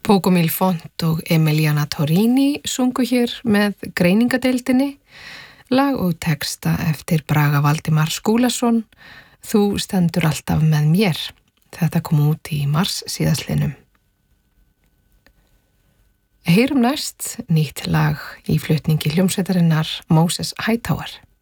Bogomil Font og Emiliana Torini sungu hér með greiningadeildinni, lag og texta eftir Braga Valdimar Skúlason, Þú stendur alltaf með mér. Þetta kom út í mars síðastliðnum. Heyrum næst nýtt lag í flutningi hljómsveitarinnar Moses Hightower.